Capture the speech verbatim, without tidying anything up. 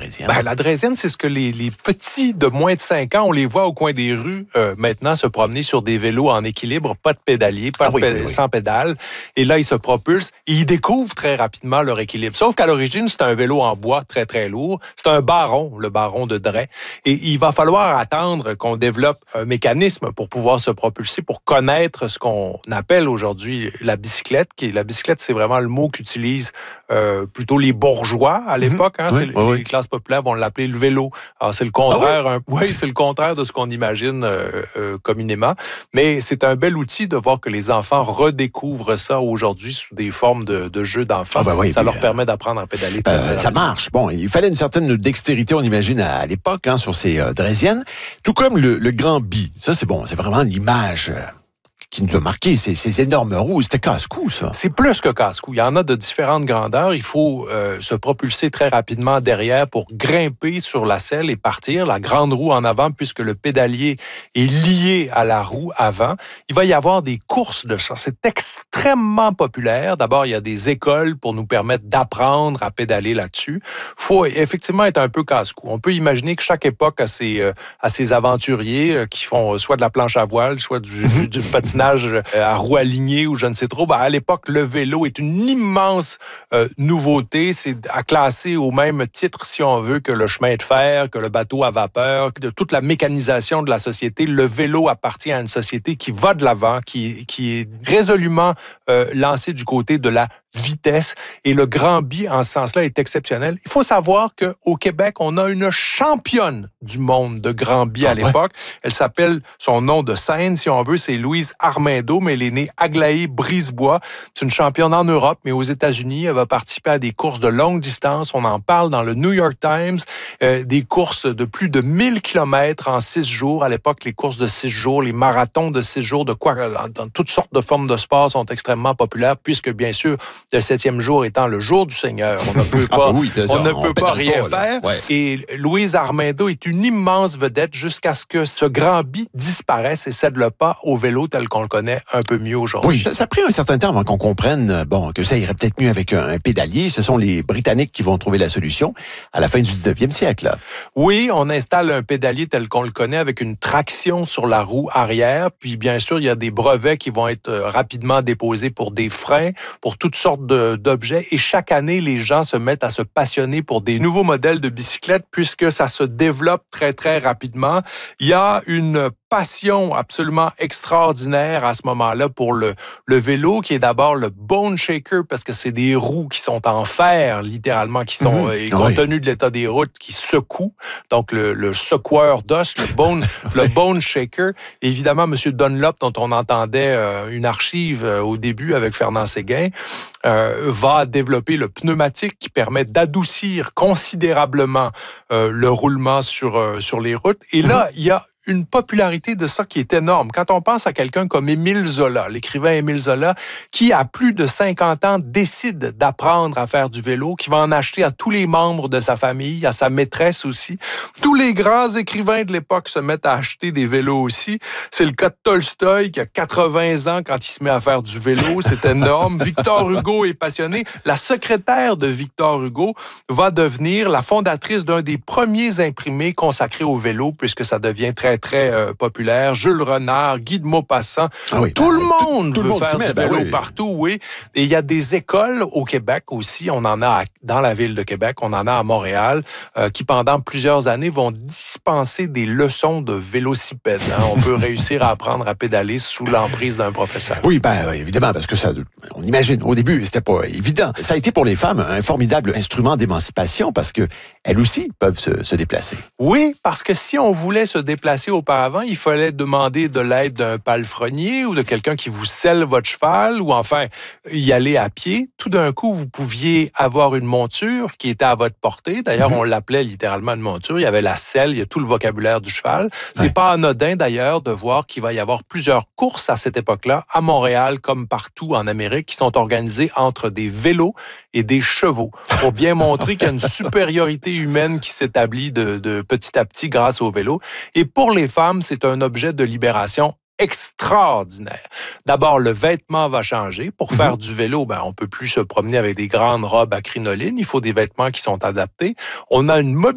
draisienne? Ben, la draisienne, c'est ce que les, les petits de moins de cinq ans, on les voit au coin des rues euh, maintenant se promener sur des vélos en équilibre, pas de pédalier, pas Ah de oui, pé- oui, oui. sans pédale. Et là, ils se propulsent et ils découvrent très rapidement leur équilibre. Sauf qu'à l'origine, c'est un vélo en bois très, très lourd. C'est un baron, le baron de Dray. Et il va falloir attendre qu'on développe un mécanisme pour pouvoir se propulser, pour connaître ce qu'on appelle aujourd'hui la bicyclette. Qui est, la bicyclette, c'est vraiment le mot qu'utilisent euh, plutôt les bourgeois à l'époque. Hein, Oui, c'est, oui, les oui. classes populaires vont l'appeler le vélo. Alors, c'est le contraire. Ah oui? Un, oui, c'est le contraire de ce qu'on imagine euh, euh, communément. Mais c'est un bel outil de voir que les enfants redécouvrent ça aujourd'hui sous des formes de, de jeux d'enfants. Ah ben oui, ça puis, leur euh, permet d'apprendre à pédaler très, Euh, très ça rapidement. marche. Bon, il fallait une certaine dextérité, on imagine, à, à l'époque, hein, sur ces euh, draisiennes. Tout comme le, le grand bi. Ça, c'est bon. C'est vraiment l'image euh, qui nous a marqué. Ces, ces énormes roues. C'était casse-cou, ça. C'est plus que casse-cou. Il y en a de différentes grandeurs. Il faut euh, se propulser très rapidement derrière pour grimper sur la selle et partir. La grande roue en avant, puisque le pédalier est lié à la roue avant. Il va y avoir des courses de ça. C'est extrêmement populaire. D'abord, il y a des écoles pour nous permettre d'apprendre à pédaler là-dessus. Il faut effectivement être un peu casse-cou. On peut imaginer que chaque époque a ses, euh, a ses aventuriers euh, qui font soit de la planche à voile, soit du, du, du patinage à roues alignées ou je ne sais trop. Ben, à l'époque, le vélo est une immense euh, nouveauté. C'est à classer au même titre, si on veut, que le chemin de fer, que le bateau à vapeur, que de toute la mécanisation de la société. Le vélo appartient à une société qui va de l'avant, qui, qui est résolument euh, lancée du côté de la vitesse. Et le Grand Bi, en ce sens-là, est exceptionnel. Il faut savoir qu'au Québec, on a une championne du monde de Grand Bi à Ah ouais? l'époque. Elle s'appelle, son nom de scène, si on veut, c'est Louise Armando, mais elle est née Aglaé-Brisebois. C'est une championne en Europe, mais aux États-Unis. Elle va participer à des courses de longue distance. On en parle dans le New York Times. Euh, des courses de plus de mille kilomètres en six jours. À l'époque, les courses de six jours, les marathons de six jours, de quoi, dans toutes sortes de formes de sport sont extrêmement populaires, puisque, bien sûr, le septième jour étant le jour du Seigneur. On ne peut pas, Ah, oui, on ne on peut pas pédale rien pas, là. faire. Ouais. Et Louise Armando est une immense vedette jusqu'à ce que ce Grand Bi disparaisse et cède le pas au vélo tel qu'on le connaît un peu mieux aujourd'hui. Oui, ça, ça a pris un certain temps avant qu'on comprenne euh, bon, que ça irait peut-être mieux avec un, un pédalier. Ce sont les Britanniques qui vont trouver la solution à la fin du dix-neuvième siècle. Là. Oui, on installe un pédalier tel qu'on le connaît avec une traction sur la roue arrière. Puis, bien sûr, il y a des brevets qui vont être rapidement déposés pour des freins, pour toutes sortes de, d'objets. Et chaque année, les gens se mettent à se passionner pour des nouveaux modèles de bicyclettes puisque ça se développe très, très rapidement. Il y a une passion absolument extraordinaire à ce moment-là pour le, le vélo, qui est d'abord le bone shaker, parce que c'est des roues qui sont en fer, littéralement, qui sont, mmh. euh, compte oui. tenu de l'état des routes, qui secouent. Donc, le, le secoueur d'os, le bone, le bone shaker. Évidemment, M. Dunlop, dont on entendait euh, une archive euh, au début avec Fernand Séguin, euh, va développer le pneumatique qui permet d'adoucir considérablement euh, le roulement sur, euh, sur les routes. Et là, mmh. il y a une popularité de ça qui est énorme. Quand on pense à quelqu'un comme Émile Zola, l'écrivain Émile Zola, qui à plus de cinquante ans décide d'apprendre à faire du vélo, qui va en acheter à tous les membres de sa famille, à sa maîtresse aussi. Tous les grands écrivains de l'époque se mettent à acheter des vélos aussi. C'est le cas de Tolstoï qui a quatre-vingts ans quand il se met à faire du vélo. C'est énorme. Victor Hugo est passionné. La secrétaire de Victor Hugo va devenir la fondatrice d'un des premiers imprimés consacrés au vélo, puisque ça devient très très euh, populaire. Jules Renard, Guy de Maupassant, ah oui, tout ben, le monde tout, tout veut le monde faire du vélo ben oui. partout, oui. Et il y a des écoles au Québec aussi, on en a dans la ville de Québec, on en a à Montréal, euh, qui pendant plusieurs années vont dispenser des leçons de vélocipède. Hein. On peut réussir à apprendre à pédaler sous l'emprise d'un professeur. Oui, ben évidemment, parce que ça, on imagine, au début, c'était pas évident. Ça a été pour les femmes un formidable instrument d'émancipation, parce que elles aussi peuvent se, se déplacer. Oui, parce que si on voulait se déplacer auparavant, il fallait demander de l'aide d'un palefrenier ou de quelqu'un qui vous selle votre cheval ou enfin y aller à pied. Tout d'un coup, vous pouviez avoir une monture qui était à votre portée. D'ailleurs, mm-hmm. on l'appelait littéralement une monture. Il y avait la selle, il y a tout le vocabulaire du cheval. C'est ouais. pas anodin d'ailleurs de voir qu'il va y avoir plusieurs courses à cette époque-là, à Montréal comme partout en Amérique, qui sont organisées entre des vélos et des chevaux pour bien montrer qu'il y a une supériorité humaine qui s'établit de, de petit à petit grâce au vélo. Et pour les femmes, c'est un objet de libération extraordinaire. D'abord, le vêtement va changer. Pour faire mm-hmm. du vélo, ben, on peut plus se promener avec des grandes robes à crinoline. Il faut des vêtements qui sont adaptés. On a une mobilité